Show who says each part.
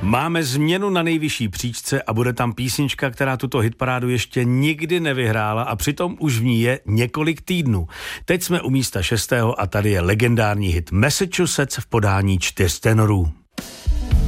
Speaker 1: Máme změnu na nejvyšší příčce a bude tam písnička, která tuto hitparádu ještě nikdy nevyhrála a přitom už v ní je několik týdnů. Teď jsme u místa 6. a tady je legendární hit Massachusetts v podání 4 tenorů.